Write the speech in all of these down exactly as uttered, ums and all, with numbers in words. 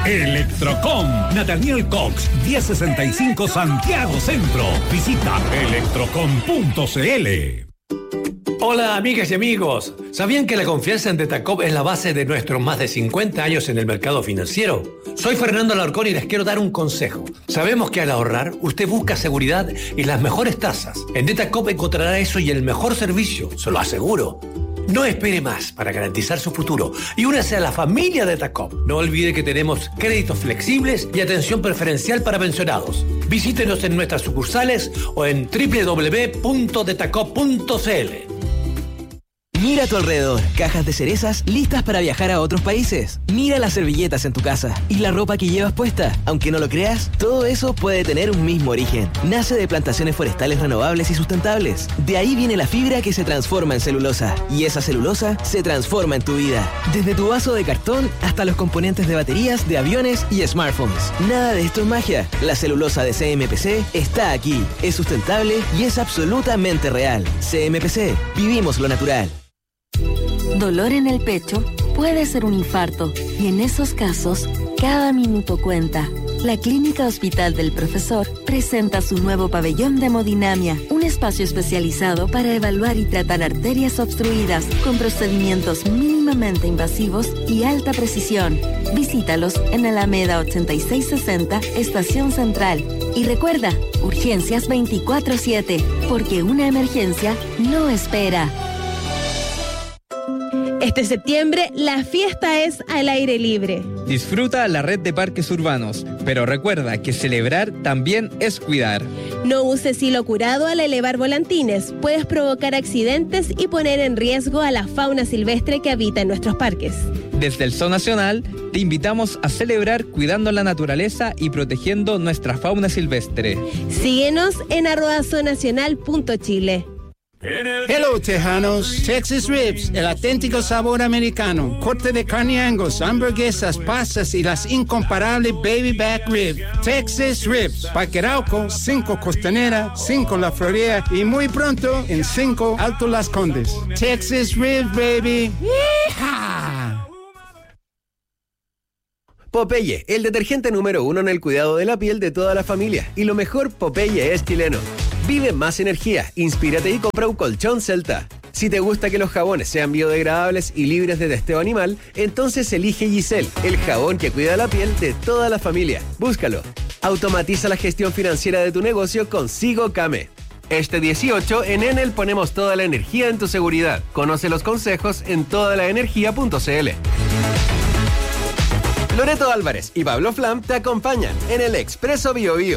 Electrocom, Nathaniel Cox, diez sesenta y cinco Santiago Centro. Visita electrocom punto c l. Hola amigas y amigos, ¿sabían que la confianza en Detacop es la base de nuestros más de cincuenta años en el mercado financiero? Soy Fernando Alarcón y les quiero dar un consejo. Sabemos que al ahorrar, usted busca seguridad y las mejores tasas. En Detacop encontrará eso y el mejor servicio, se lo aseguro. No espere más para garantizar su futuro y únase a la familia de Detacop. No olvide que tenemos créditos flexibles y atención preferencial para pensionados. Visítenos en nuestras sucursales o en doble u doble u doble u punto detacop punto c l. Mira a tu alrededor, cajas de cerezas listas para viajar a otros países. Mira las servilletas en tu casa y la ropa que llevas puesta. Aunque no lo creas, todo eso puede tener un mismo origen. Nace de plantaciones forestales renovables y sustentables. De ahí viene la fibra que se transforma en celulosa. Y esa celulosa se transforma en tu vida. Desde tu vaso de cartón hasta los componentes de baterías, de aviones y smartphones. Nada de esto es magia. La celulosa de C M P C está aquí. Es sustentable y es absolutamente real. C M P C. Vivimos lo natural. Dolor en el pecho puede ser un infarto y en esos casos, cada minuto cuenta. La Clínica Hospital del Profesor presenta su nuevo pabellón de hemodinamia, un espacio especializado para evaluar y tratar arterias obstruidas con procedimientos mínimamente invasivos y alta precisión. Visítalos en Alameda ochenta y seis sesenta, Estación Central. Y recuerda, urgencias veinticuatro siete, porque una emergencia no espera. Este septiembre, la fiesta es al aire libre. Disfruta la red de parques urbanos, pero recuerda que celebrar también es cuidar. No uses hilo curado al elevar volantines. Puedes provocar accidentes y poner en riesgo a la fauna silvestre que habita en nuestros parques. Desde el Zoo Nacional, te invitamos a celebrar cuidando la naturaleza y protegiendo nuestra fauna silvestre. Síguenos en arroba zoonacional punto chile. Hello, Tejanos. Texas Ribs, el auténtico sabor americano. Corte de carne Angus, hamburguesas, pastas y las incomparables Baby Back Rib. Texas Ribs. Parque Arauco, cinco Costanera, cinco La Florida y muy pronto en cinco Alto Las Condes. Texas Ribs, baby. ¡Yeehaw! Popeye, el detergente número uno en el cuidado de la piel de toda la familia. Y lo mejor, Popeye es chileno. Vive más energía, inspírate y compra un colchón Celta. Si te gusta que los jabones sean biodegradables y libres de testeo animal, entonces elige Giselle, el jabón que cuida la piel de toda la familia. Búscalo. Automatiza la gestión financiera de tu negocio con Sigo Came. Este dieciocho en Enel ponemos toda la energía en tu seguridad. Conoce los consejos en toda la energía punto c l. Loreto Álvarez y Pablo Flam te acompañan en el Expreso Bio Bio.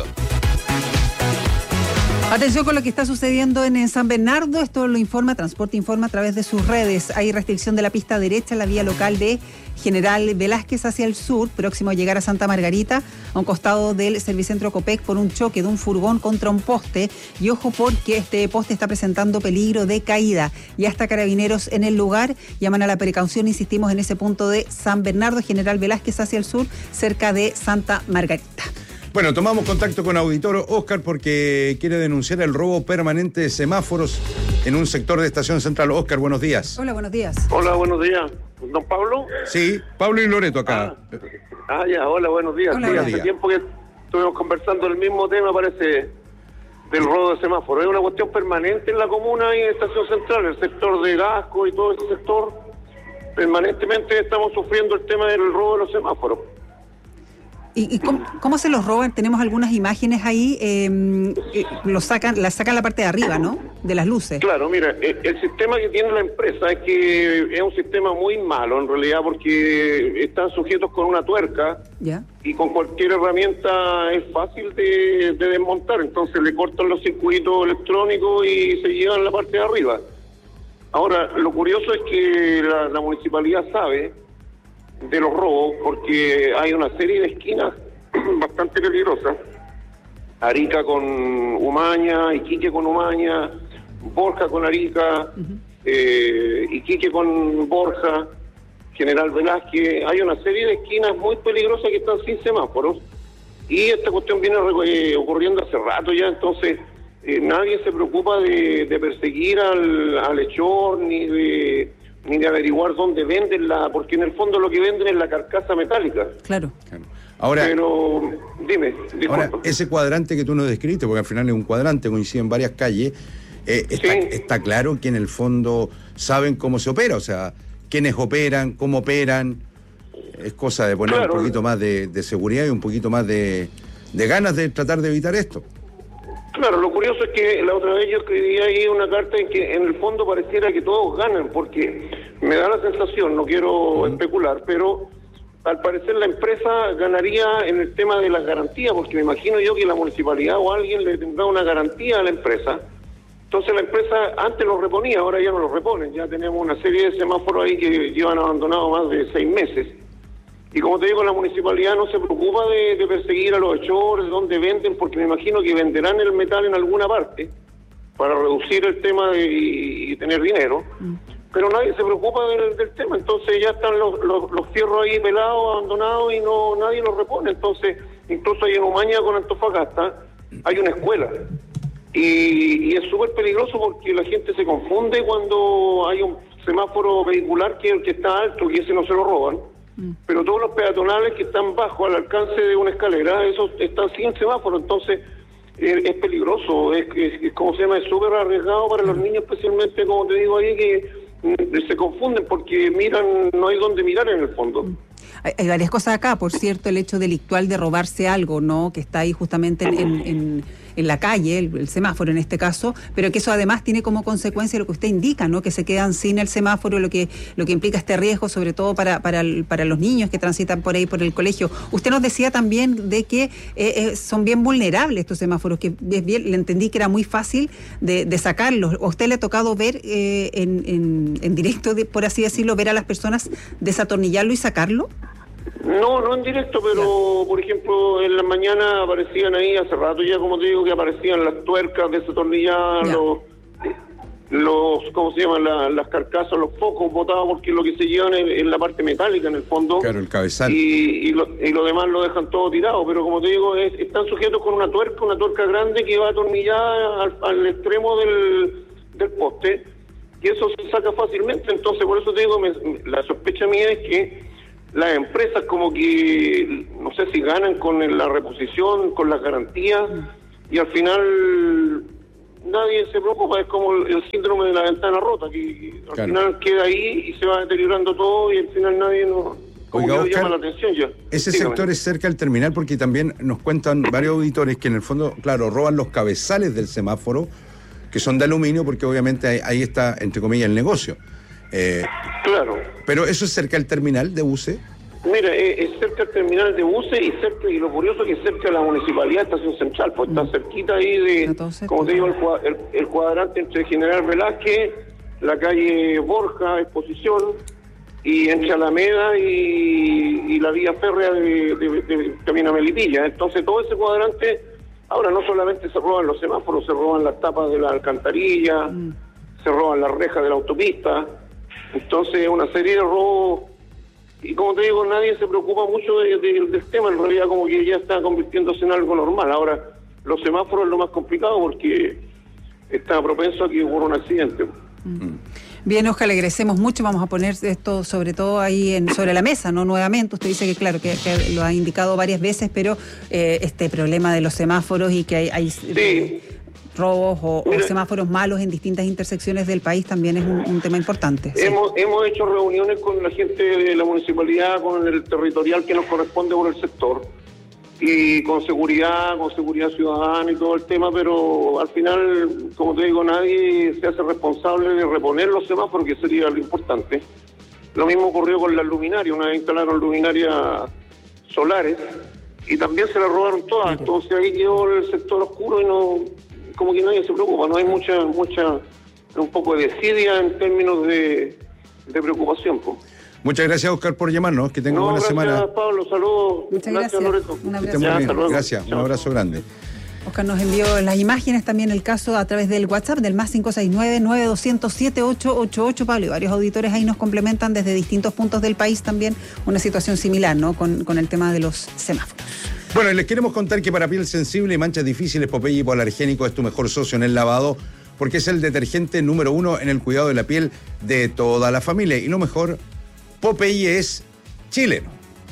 Atención con lo que está sucediendo en San Bernardo. Esto lo informa, Transporte informa a través de sus redes. Hay restricción de la pista derecha en la vía local de General Velázquez hacia el sur, próximo a llegar a Santa Margarita, a un costado del Servicentro Copec por un choque de un furgón contra un poste. Y ojo porque este poste está presentando peligro de caída. Y hasta carabineros en el lugar llaman a la precaución, insistimos, en ese punto de San Bernardo, General Velázquez hacia el sur, cerca de Santa Margarita. Bueno, tomamos contacto con Auditoro Oscar porque quiere denunciar el robo permanente de semáforos en un sector de Estación Central. Oscar, buenos días. Hola, buenos días. Hola, buenos días. ¿Don Pablo? Sí, Pablo y Loreto acá. Ah, ah ya, hola, buenos días. Hola, sí, buenos hace días. tiempo que estuvimos conversando el mismo tema, parece, del robo de semáforos. Es una cuestión permanente en la comuna y en Estación Central, el sector de Gasco y todo ese sector. Permanentemente estamos sufriendo el tema del robo de los semáforos. ¿Y, y cómo, cómo se los roban? Tenemos algunas imágenes ahí, eh, eh, lo sacan, las sacan la parte de arriba, ¿no? De las luces. Claro, mira, el, el sistema que tiene la empresa es que es un sistema muy malo en realidad porque están sujetos con una tuerca. Ya. Y con cualquier herramienta es fácil de, de desmontar, entonces le cortan los circuitos electrónicos y se llevan la parte de arriba. Ahora, lo curioso es que la, la municipalidad sabe de los robos porque hay una serie de esquinas bastante peligrosas. Arica con Umaña, Iquique con Umaña, Borja con Arica, uh-huh. eh, Iquique con Borja, General Velázquez. Hay una serie de esquinas muy peligrosas que están sin semáforos y esta cuestión viene eh, ocurriendo hace rato ya, entonces eh, nadie se preocupa de, de perseguir al, al hechor ni de ni de averiguar dónde venden la, porque en el fondo lo que venden es la carcasa metálica. Claro. claro. Ahora, pero, dime, disculpa. Ahora, ese cuadrante que tú nos describiste, porque al final es un cuadrante, coincide en varias calles, eh, está, Sí. está claro que en el fondo saben cómo se opera, o sea, quiénes operan, cómo operan. Es cosa de poner Claro. un poquito más de, de seguridad y un poquito más de, de ganas de tratar de evitar esto. Claro, lo curioso es que la otra vez yo escribí ahí una carta en que en el fondo pareciera que todos ganan, porque me da la sensación, no quiero especular, pero al parecer la empresa ganaría en el tema de las garantías, porque me imagino yo que la municipalidad o alguien le tendrá una garantía a la empresa. Entonces la empresa antes los reponía, ahora ya no los reponen, ya tenemos una serie de semáforos ahí que llevan abandonados más de seis meses. Y como te digo, la municipalidad no se preocupa de, de perseguir a los hechores, de dónde venden, porque me imagino que venderán el metal en alguna parte para reducir el tema de, y, y tener dinero. Mm. Pero nadie se preocupa del, del tema, entonces ya están los, los, los fierros ahí pelados, abandonados y no nadie los repone. Entonces, incluso ahí en Umaña con Antofagasta hay una escuela. Y, y es súper peligroso porque la gente se confunde cuando hay un semáforo vehicular que, que está alto y ese no se lo roban. Pero todos los peatonales que están bajo al alcance de una escalera, esos están sin semáforo, entonces eh, es peligroso, es, es, es como se llama, es súper arriesgado para los niños, especialmente, como te digo ahí, que mm, se confunden porque miran, no hay dónde mirar en el fondo. Hay, hay varias cosas acá, por cierto, el hecho delictual de robarse algo, ¿no? Que está ahí justamente en, en, en, en la calle, el, el semáforo en este caso, pero que eso además tiene como consecuencia lo que usted indica, ¿no? Que se quedan sin el semáforo, lo que lo que implica este riesgo, sobre todo para para, para los niños que transitan por ahí por el colegio. Usted nos decía también de que eh, eh, son bien vulnerables estos semáforos, que es bien, le entendí que era muy fácil de, de sacarlos. ¿A usted le ha tocado ver eh, en, en, en directo, de, por así decirlo, ver a las personas desatornillarlo y sacarlo? No, no en directo, pero por ejemplo en la mañana aparecían ahí, hace rato ya como te digo, que aparecían las tuercas desatornilladas, los, los, ¿cómo se llaman? La, las carcasas, los focos botados, porque lo que se llevan es, es la parte metálica en el fondo. Claro, el cabezal. Y, y, lo, y lo demás lo dejan todo tirado, pero como te digo, es, están sujetos con una tuerca, una tuerca grande que va atornillada al, al extremo del, del poste, y eso se saca fácilmente. Entonces por eso te digo, me, la sospecha mía es que las empresas como que, no sé si ganan con la reposición, con las garantías, y al final nadie se preocupa, es como el síndrome de la ventana rota, que al claro. final queda ahí y se va deteriorando todo y al final nadie no, como Oiga, que Oscar, llama la atención ya. Ese Dígame. sector es cerca del terminal porque también nos cuentan varios auditores que en el fondo, claro, roban los cabezales del semáforo, que son de aluminio, porque obviamente ahí, ahí está, entre comillas, el negocio. Eh, claro. Pero eso es cerca del terminal de buses. Mira, es, es cerca del terminal de buses y cerca, y lo curioso es que es cerca de la municipalidad, estación central, pues está cerquita ahí de, como te digo, el, el, el cuadrante entre General Velázquez, la calle Borja, Exposición, y entre Alameda y, y la vía férrea de, de, de, de Camino a Melipilla. Entonces todo ese cuadrante, ahora no solamente se roban los semáforos, se roban las tapas de la alcantarilla, mm. se roban las rejas de la autopista, entonces una serie de robos. Y como te digo, nadie se preocupa mucho de, de, del tema, en realidad como que ya está convirtiéndose en algo normal. Ahora, los semáforos es lo más complicado porque está propenso a que ocurra un accidente. Mm. Bien, Oscar, le agradecemos mucho. Vamos a poner esto sobre todo ahí en, sobre la mesa, ¿no? Nuevamente, usted dice que claro, que, que lo ha indicado varias veces, pero eh, este problema de los semáforos y que hay... hay sí. eh, robos o, o semáforos malos en distintas intersecciones del país también es un, un tema importante. Sí. Hemos hemos hecho reuniones con la gente de la municipalidad, con el territorial que nos corresponde por el sector, y con seguridad, con seguridad ciudadana y todo el tema, pero al final, como te digo, nadie se hace responsable de reponer los semáforos, que sería lo importante. Lo mismo ocurrió con las luminarias, una vez instalaron luminarias solares y también se las robaron todas, entonces ahí quedó el sector oscuro y no... como que nadie se preocupa, no hay mucha, mucha, un poco de desidia en términos de, de preocupación. Po. Muchas gracias, Oscar, por llamarnos, que tenga no, buena gracias, semana. Gracias, Pablo, saludos. Muchas gracias, gracias. Loreto. Un abrazo. Ya, hasta luego. Gracias, Chao. Un abrazo grande. Oscar nos envió las imágenes, también el caso a través del WhatsApp del más cinco seis nueve, nueve dos cero cero, siete ocho ocho ocho, Pablo, y varios auditores ahí nos complementan desde distintos puntos del país también una situación similar, ¿no? Con, con el tema de los semáforos. Bueno, les queremos contar que para piel sensible y manchas difíciles, Popeye Hipoalergénico es tu mejor socio en el lavado. porque es el detergente número uno en el cuidado de la piel de toda la familia. Y lo mejor, Popeye es chileno.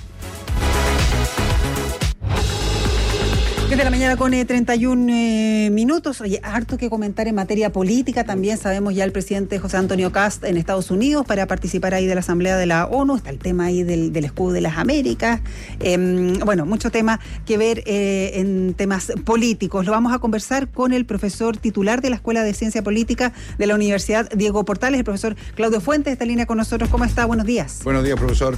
diez de la mañana con eh, treinta y un eh, minutos. Oye, harto que comentar en materia política. También sabemos ya el presidente José Antonio Kast en Estados Unidos para participar ahí de la Asamblea de la ONU. Está el tema ahí del, del escudo de las Américas. Eh, bueno, mucho tema que ver eh, en temas políticos. Lo vamos a conversar con el profesor titular de la Escuela de Ciencia Política de la Universidad Diego Portales, el profesor Claudio Fuentes. Está en línea con nosotros. ¿Cómo está? Buenos días. Buenos días, profesor.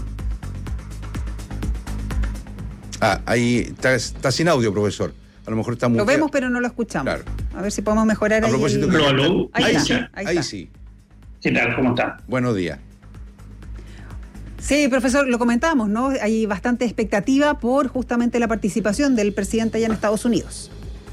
Ah, ahí está, está sin audio, profesor. A lo mejor está muy... Lo vemos, pero no lo escuchamos. Claro. A ver si podemos mejorar a ahí. Propósito el... que... ¿Aló? Ahí, ahí, está, sí, ahí, ahí está. sí. ¿Qué tal? ¿Cómo está? Buenos días. Sí, profesor, lo comentamos, ¿no? Hay bastante expectativa por justamente la participación del presidente allá en Estados Unidos.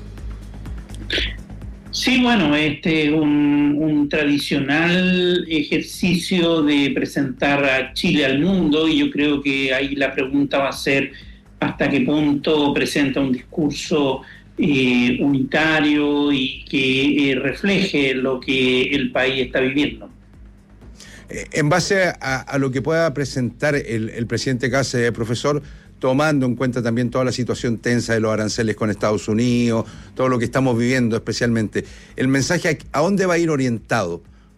Sí, bueno, este es un, un tradicional ejercicio de presentar a Chile al mundo, y yo creo que ahí la pregunta va a ser hasta qué punto presenta un discurso eh, unitario y que eh, refleje lo que el país está viviendo. Eh, en base a, a lo que pueda presentar el, el presidente Kast, eh, profesor, tomando en cuenta también toda la situación tensa de los aranceles con Estados Unidos, todo lo que estamos viviendo especialmente, ¿el mensaje a, a dónde va a ir orientado?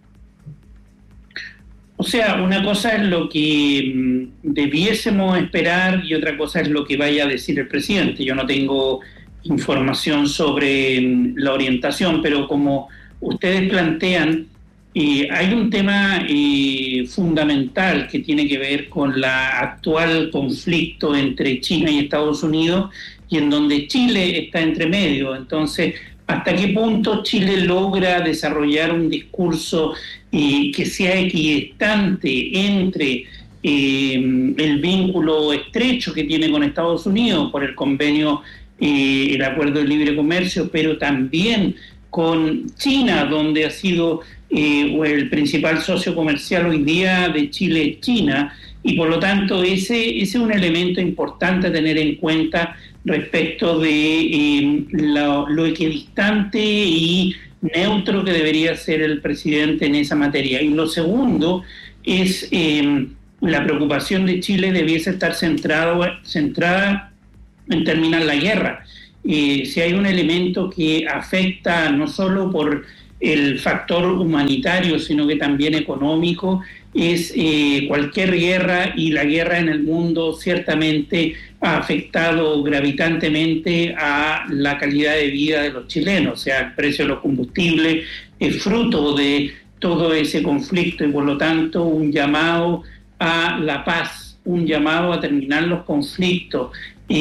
O sea, una cosa es lo que mmm, debiésemos esperar y otra cosa es lo que vaya a decir el presidente. Yo no tengo información sobre mmm, la orientación, pero como ustedes plantean, eh, hay un tema eh, fundamental que tiene que ver con la actual conflicto entre China y Estados Unidos, y en donde Chile está entre medio. Entonces, ¿hasta qué punto Chile logra desarrollar un discurso eh, que sea equidistante entre eh, el vínculo estrecho que tiene con Estados Unidos por el convenio, eh, el acuerdo de libre comercio, pero también con China, donde ha sido eh, el principal socio comercial hoy día de Chile es China, y por lo tanto ese, ese es un elemento importante a tener en cuenta respecto de eh, lo, lo equidistante y neutro que debería ser el presidente en esa materia. Y lo segundo es eh, la preocupación de Chile debiese estar centrado, centrada en terminar la guerra. Eh, si hay un elemento que afecta no solo por el factor humanitario, sino que también económico, es eh, cualquier guerra, y la guerra en el mundo ciertamente ha afectado gravitantemente a la calidad de vida de los chilenos. O sea, el precio de los combustibles es fruto de todo ese conflicto, y por lo tanto un llamado a la paz, un llamado a terminar los conflictos eh,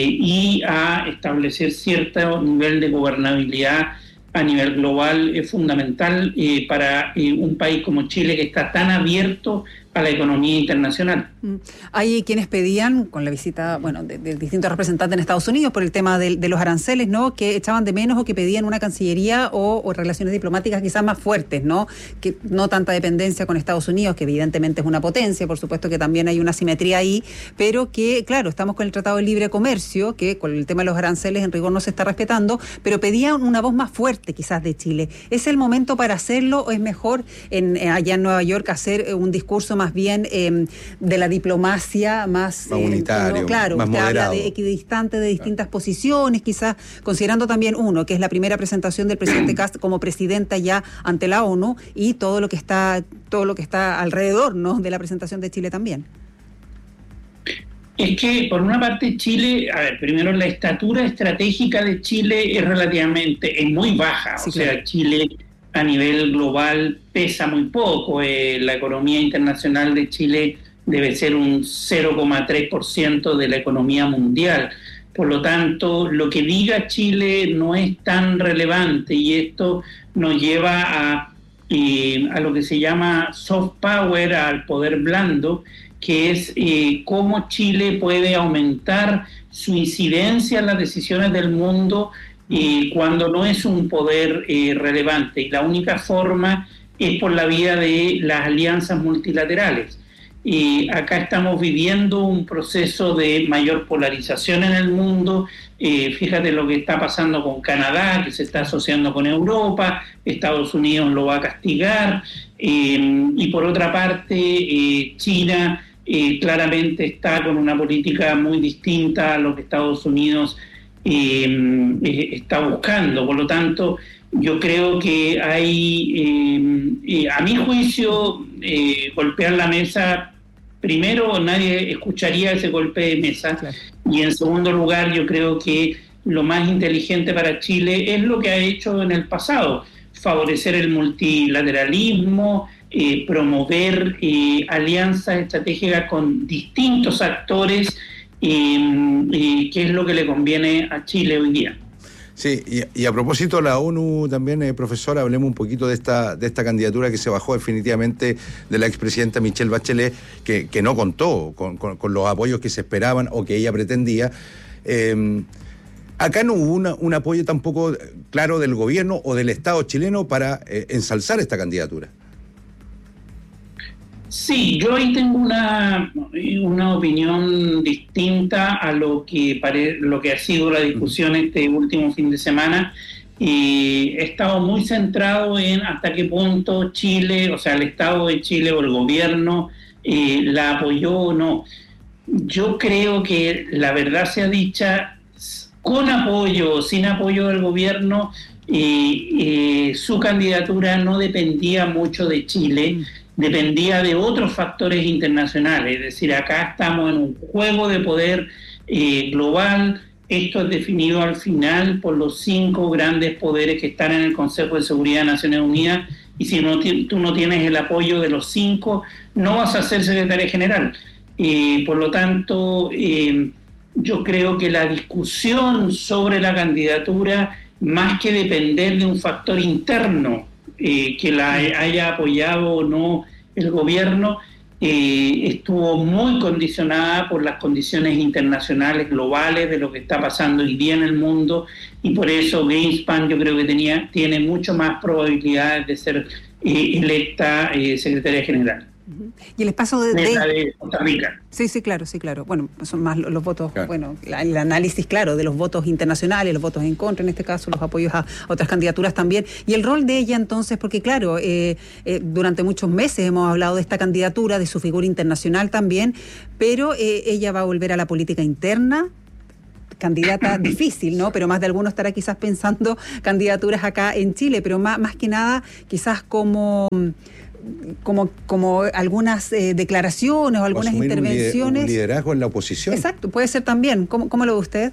y a establecer cierto nivel de gobernabilidad a nivel global es fundamental eh, para eh, un país como Chile, que está tan abierto a la economía internacional. Hay quienes pedían, con la visita, bueno, de, de distintos representantes en Estados Unidos por el tema de, de los aranceles, ¿no?, que echaban de menos o que pedían una cancillería o, o relaciones diplomáticas quizás más fuertes, ¿no?, que no tanta dependencia con Estados Unidos, que evidentemente es una potencia, por supuesto que también hay una simetría ahí, pero que, claro, estamos con el Tratado de Libre Comercio, que con el tema de los aranceles en rigor no se está respetando, pero pedían una voz más fuerte quizás de Chile. ¿Es el momento para hacerlo o es mejor en, allá en Nueva York hacer un discurso más bien eh, de la diplomacia más, más unitario, eh, no, claro, más usted moderado, habla de equidistante de distintas claro. posiciones, quizás considerando también uno, que es la primera presentación del presidente Kast como presidenta ya ante la ONU, y todo lo que está, todo lo que está alrededor, ¿no?, de la presentación de Chile también? Es que, por una parte, Chile, a ver, primero la estatura estratégica de Chile es relativamente, es muy baja, sí, o sea, claro. Chile a nivel global pesa muy poco, eh, la economía internacional de Chile debe ser un cero coma tres por ciento de la economía mundial, por lo tanto, lo que diga Chile no es tan relevante, y esto nos lleva a, eh, a lo que se llama soft power, al poder blando, que es eh, cómo Chile puede aumentar su incidencia en las decisiones del mundo eh, cuando no es un poder eh, relevante. Y la única forma es por la vía de las alianzas multilaterales. Y acá estamos viviendo un proceso de mayor polarización en el mundo. Eh, fíjate lo que está pasando con Canadá, que se está asociando con Europa, Estados Unidos lo va a castigar, eh, y por otra parte eh, China eh, claramente está con una política muy distinta a lo que Estados Unidos eh, eh, está buscando. Por lo tanto, yo creo que hay, eh, eh, a mi juicio, eh, golpear la mesa. Primero, nadie escucharía ese golpe de mesa. Claro. Y en segundo lugar, yo creo que lo más inteligente para Chile es lo que ha hecho en el pasado, favorecer el multilateralismo, eh, promover eh, alianzas estratégicas con distintos actores, eh, eh, que es lo que le conviene a Chile hoy día. Sí, y, y a propósito de la ONU también, eh, profesor, hablemos un poquito de esta de esta candidatura que se bajó definitivamente de la expresidenta Michelle Bachelet, que, que no contó con, con, con los apoyos que se esperaban o que ella pretendía. Eh, acá no hubo una, un apoyo tampoco claro del gobierno o del Estado chileno para eh, ensalzar esta candidatura. Sí, yo ahí tengo una, una opinión distinta a lo que pare, lo que ha sido la discusión este último fin de semana. Y he estado muy centrado en hasta qué punto Chile, o sea, el Estado de Chile o el gobierno eh, la apoyó o no. Yo creo que la verdad sea dicha, con apoyo o sin apoyo del gobierno, eh, eh, su candidatura no dependía mucho de Chile, dependía de otros factores internacionales. Es decir, acá estamos en un juego de poder eh, global. Esto es definido al final por los cinco grandes poderes que están en el Consejo de Seguridad de Naciones Unidas, y si no, tú no tienes el apoyo de los cinco, no vas a ser secretaria general. Eh, por lo tanto, eh, yo creo que la discusión sobre la candidatura, más que depender de un factor interno, eh, que la haya apoyado o no el gobierno, eh, estuvo muy condicionada por las condiciones internacionales globales de lo que está pasando hoy día en el mundo, y por eso Greenspan yo creo que tenía, tiene mucho más probabilidades de ser eh, electa eh, secretaria general. Y el espacio de, de, de... La de Costa Rica. Sí, sí, claro, sí, claro. Bueno, son más los, los votos, claro. bueno, la, el análisis, claro, de los votos internacionales, los votos en contra, en este caso, los apoyos a otras candidaturas también. Y el rol de ella, entonces, porque claro, eh, eh, durante muchos meses hemos hablado de esta candidatura, de su figura internacional también, pero eh, ella va a volver a la política interna. Candidata difícil, ¿no? Pero más de alguno estará quizás pensando candidaturas acá en Chile, pero más, más que nada, quizás como... como como algunas eh, declaraciones o algunas intervenciones. Un liderazgo en la oposición. Exacto, puede ser también. ¿Cómo, cómo lo ve usted?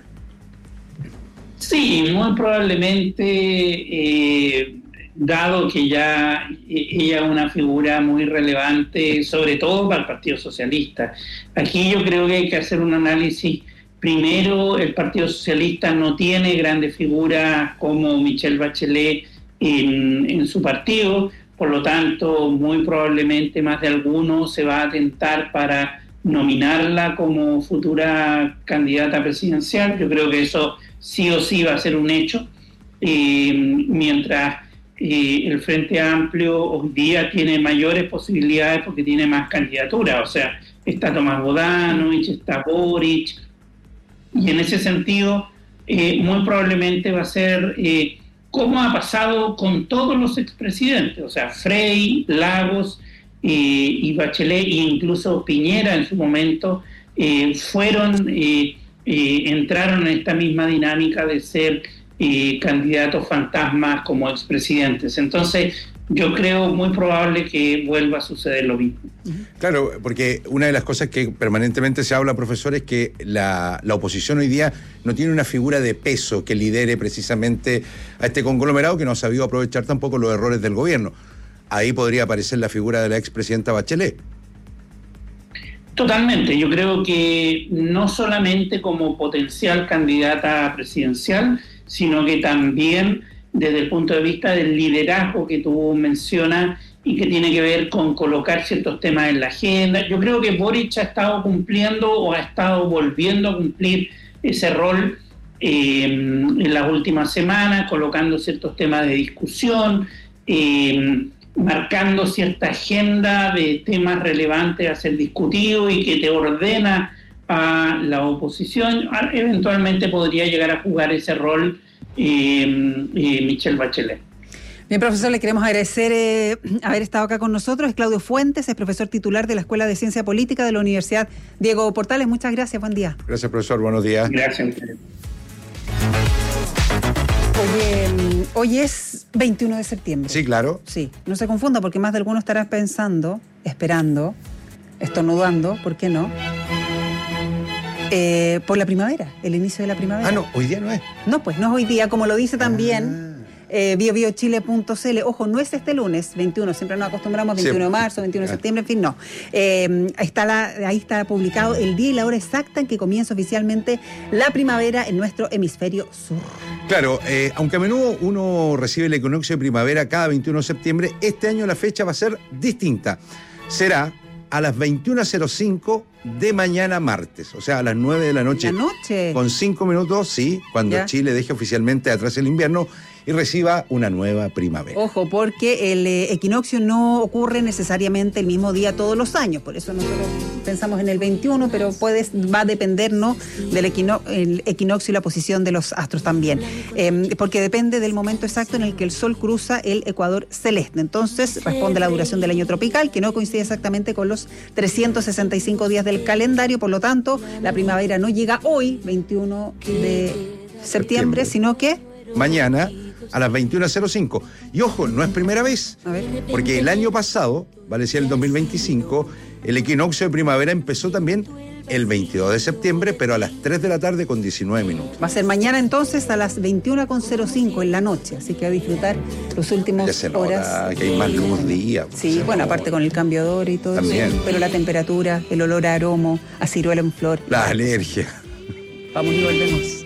Sí, muy probablemente, eh, dado que ya ella es una figura muy relevante, sobre todo para el Partido Socialista. Aquí yo creo que hay que hacer un análisis. Primero, el Partido Socialista no tiene grandes figuras como Michelle Bachelet en, en su partido. Por lo tanto, muy probablemente más de alguno se va a tentar para nominarla como futura candidata presidencial. Yo creo que eso sí o sí va a ser un hecho, eh, mientras eh, el Frente Amplio hoy día tiene mayores posibilidades porque tiene más candidaturas. O sea, está Tomás Bodanovich, está Boric, y en ese sentido eh, muy probablemente va a ser... Eh, como ha pasado con todos los expresidentes, o sea, Frei, Lagos eh, y Bachelet, e incluso Piñera en su momento, eh, fueron, eh, eh, entraron en esta misma dinámica de ser eh, candidatos fantasmas como expresidentes. Entonces, yo creo muy probable que vuelva a suceder lo mismo. Claro, porque una de las cosas que permanentemente se habla, profesor, es que la, la oposición hoy día no tiene una figura de peso que lidere precisamente a este conglomerado, que no ha sabido aprovechar tampoco los errores del gobierno. Ahí podría aparecer la figura de la expresidenta Bachelet. Totalmente. Yo creo que no solamente como potencial candidata presidencial, sino que también desde el punto de vista del liderazgo que tú mencionas y que tiene que ver con colocar ciertos temas en la agenda. Yo creo que Boric ha estado cumpliendo o ha estado volviendo a cumplir ese rol eh, en las últimas semanas, colocando ciertos temas de discusión. Eh, marcando cierta agenda de temas relevantes a ser discutidos y que te ordena a la oposición. Eventualmente podría llegar a jugar ese rol eh, eh, Michelle Bachelet. Bien, profesor, le queremos agradecer eh, haber estado acá con nosotros. Es Claudio Fuentes, es profesor titular de la Escuela de Ciencia Política de la Universidad Diego Portales. Muchas gracias, buen día. Gracias, profesor, buenos días. Gracias. Oye, hoy es veintiuno de septiembre. Sí, claro. Sí, no se confunda porque más de algunos estarán pensando, esperando, estornudando, ¿por qué no? Eh, por la primavera, el inicio de la primavera. Ah, no, hoy día no es. No, pues no es hoy día, como lo dice también... Ah. Eh, bio bio chile punto c l. Ojo, no es este lunes, veintiuno, siempre nos acostumbramos, veintiuno de marzo, veintiuno de septiembre, en fin, no. Eh, está la, ahí está publicado el día y la hora exacta en que comienza oficialmente la primavera en nuestro hemisferio sur. Claro, eh, aunque a menudo uno recibe el equinoccio de primavera cada veintiuno de septiembre, este año la fecha va a ser distinta. Será a las veintiuna cero cinco de mañana martes, o sea, a las nueve de la noche. ¿La noche? Con cinco minutos, sí, cuando ¿Ya? Chile deje oficialmente atrás el invierno y reciba una nueva primavera. Ojo, porque el eh, equinoccio no ocurre necesariamente el mismo día todos los años, por eso nosotros pensamos en el veintiuno, pero puede, va a depender, ¿no?, del equino, el equinoccio y la posición de los astros también, eh, porque depende del momento exacto en el que el Sol cruza el ecuador celeste. Entonces responde la duración del año tropical, que no coincide exactamente con los trescientos sesenta y cinco días del calendario, por lo tanto, la primavera no llega hoy, veintiuno de septiembre, septiembre. Sino que... mañana a las veintiuna cero cinco. Y ojo, no es primera vez, A ver. porque el año pasado, vale decir el dos mil veinticinco, el equinoccio de primavera empezó también el veintidós de septiembre, pero a las tres de la tarde con diecinueve minutos. Va a ser mañana entonces a las veintiuna cero cinco en la noche, así que a disfrutar los últimos Ya se nota horas. que hay más luz día. Sí, Se bueno, nota. aparte con el cambio de hora y todo También. eso, pero la temperatura, el olor a aromo, a ciruela en flor. La alergia. Vamos y volvemos.